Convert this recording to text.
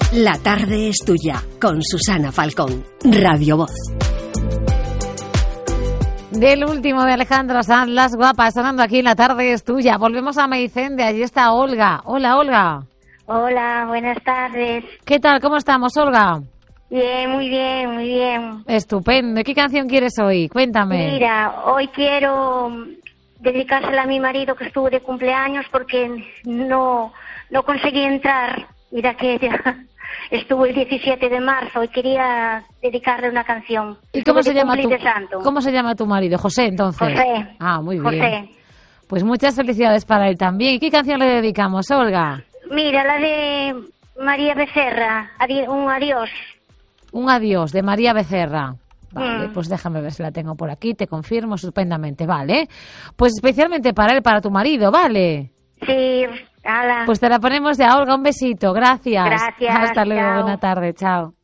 La tarde es tuya, con Susana Falcón, Radio Voz. Del último de Alejandro Sanz, Las Guapas, sonando aquí en La tarde es tuya. Volvemos a Meicende, allí está Olga. Hola, Olga. Hola, buenas tardes. ¿Qué tal? ¿Cómo estamos, Olga? Bien, muy bien, muy bien. Estupendo. ¿Qué canción quieres hoy? Cuéntame. Mira, hoy quiero dedicársela a mi marido que estuvo de cumpleaños porque no conseguí entrar. Mira que ya estuvo el 17 de marzo y quería dedicarle una canción. ¿Y cómo se llama tu marido? José, entonces. José. Ah, muy bien. José. Pues muchas felicidades para él también. ¿Y qué canción le dedicamos, Olga? Mira, la de María Becerra, un adiós. Un adiós, de María Becerra. Vale, pues déjame ver si la tengo por aquí, te confirmo estupendamente, ¿vale? Pues especialmente para él, para tu marido, ¿vale? Sí, hala. Pues te la ponemos ya, Olga, un besito, gracias. Gracias, Hasta luego, chao. buena tarde, chao.